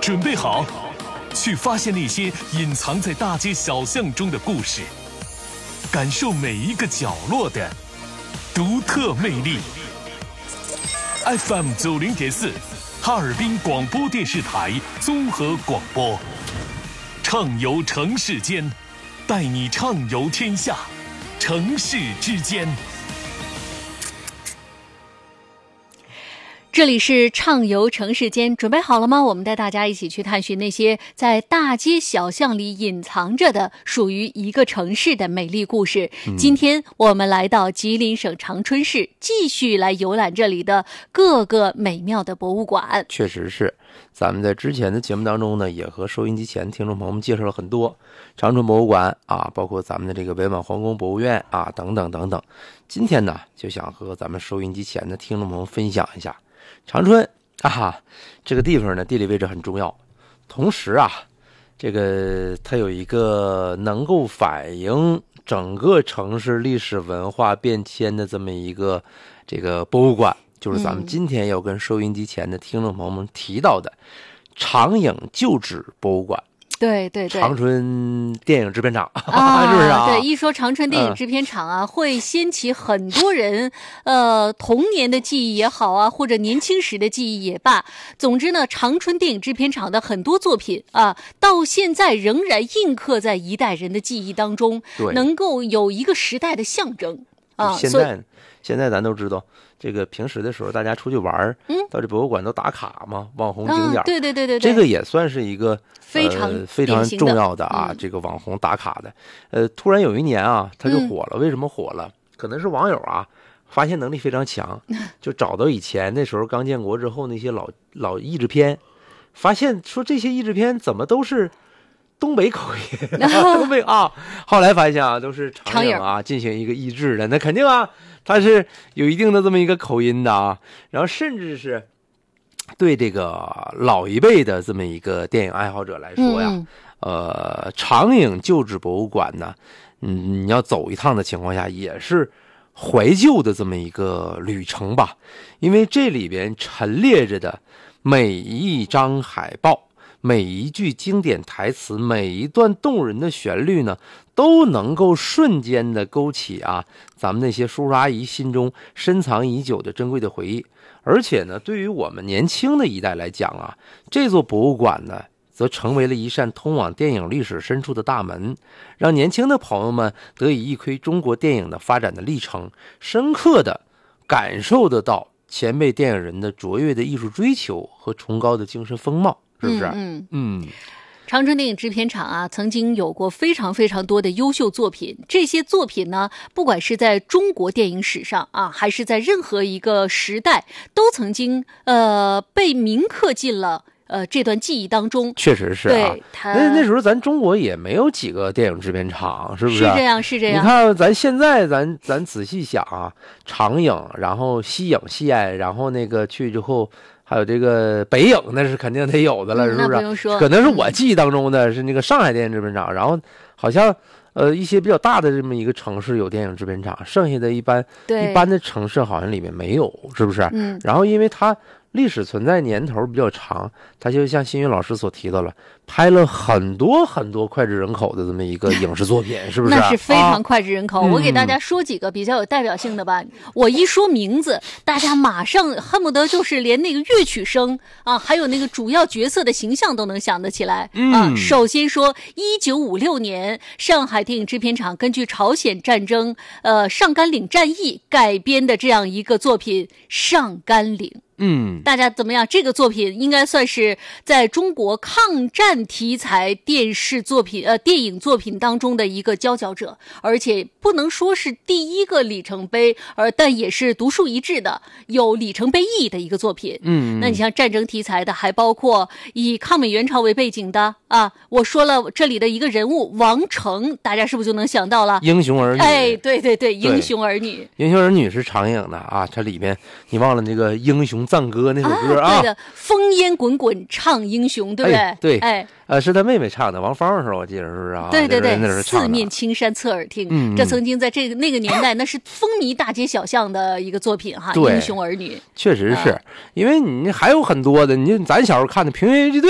准备好，去发现那些隐藏在大街小巷中的故事，感受每一个角落的独特魅力。FM 90.4，哈尔滨广播电视台综合广播，畅游城市间，带你畅游天下，城市之间。 这里是畅游城市间，准备好了吗？我们带大家一起去探寻那些在大街小巷里隐藏着的属于一个城市的美丽故事。今天我们来到吉林省长春市，继续来游览这里的各个美妙的博物馆。 确实是，咱们在之前的节目当中呢，也和收音机前听众朋友们介绍了很多长春博物馆啊，包括咱们的这个伪满皇宫博物院啊，等等等等。今天呢，就想和咱们收音机前的听众朋友们分享一下长春啊，这个地方呢，地理位置很重要。同时啊，这个它有一个能够反映整个城市历史文化变迁的这么一个这个博物馆，就是咱们今天要跟收音机前的听众朋友们提到的长影旧址博物馆。 对对对， 长春电影制片厂啊， 是不是啊？ 对，一说长春电影制片厂啊，会掀起很多人童年的记忆也好啊，或者年轻时的记忆也罢。总之呢，长春电影制片厂的很多作品啊，到现在仍然印刻在一代人的记忆当中，能够有一个时代的象征啊。 现在咱都知道，这个平时的时候大家出去玩，到这博物馆都打卡嘛，网红景点。 对对对对对， 这个也算是一个非常重要的啊，这个网红打卡的。突然有一年啊，他就火了。为什么火了？可能是网友啊，发现能力非常强，就找到以前那时候刚建国之后那些老译制片，发现说这些译制片怎么都是东北口音，东北啊。后来发现啊，都是长影啊进行一个译制的，那肯定啊，它是有一定的这么一个口音的啊。然后甚至是对这个老一辈的这么一个电影爱好者来说呀，长影旧址博物馆呢，你要走一趟的情况下，也是怀旧的这么一个旅程吧。因为这里边陈列着的每一张海报，每一句经典台词，每一段动人的旋律呢，都能够瞬间的勾起啊咱们那些叔叔阿姨心中深藏已久的珍贵的回忆。而且呢，对于我们年轻的一代来讲啊，这座博物馆呢，则成为了一扇通往电影历史深处的大门，让年轻的朋友们得以一窥中国电影的发展的历程，深刻的感受得到前辈电影人的卓越的艺术追求和崇高的精神风貌，是不是？ 长春电影制片厂啊，曾经有过非常非常多的优秀作品。这些作品呢，不管是在中国电影史上啊，还是在任何一个时代，都曾经被铭刻进了这段记忆当中。 确实是啊。对，那时候咱中国也没有几个电影制片厂，是不是？ 是这样，是这样。 你看咱现在咱仔细想啊，长影，然后西影西爱，然后那个去之后。还有这个北影，那是肯定得有的了，是不是？ 那不用说， 可能是我记忆当中的是那个上海电影制片厂，然后好像一些比较大的这么一个城市有电影制片厂，剩下的一般的城市好像里面没有，是不是？然后因为它历史存在年头比较长，它就像新云老师所提到了，拍了很多很多脍炙人口的这么一个影视作品，是不是？ 那是非常脍炙人口。我给大家说几个比较有代表性的吧。我一说名字，大家马上恨不得就是连那个乐曲声啊，还有那个主要角色的形象都能想得起来啊。首先说，1956年，上海电影制片厂根据朝鲜战争上甘岭战役改编的这样一个作品《上甘岭》。大家怎么样？这个作品应该算是在中国抗战题材电视作品电影作品当中的一个佼佼者，而且不能说是第一个里程碑，但也是独树一帜的有里程碑意义的一个作品。那你像战争题材的，还包括以抗美援朝为背景的啊，我说了这里的一个人物王成，大家是不是就能想到了？ 英雄儿女。 哎，对对对，英雄儿女。 英雄儿女是长影的啊，它里面你忘了那个英雄赞歌那首歌啊？ 对的，烽烟滚滚唱英雄，对不对？ 对，是他妹妹唱的，王芳的时候我记得是不是啊？ 对对对， 那是四面青山侧耳听，这曾经在那个年代那是风靡大街小巷的一个作品哈，英雄儿女。 确实是，因为你还有很多的，咱小时候看的《平原游击队》。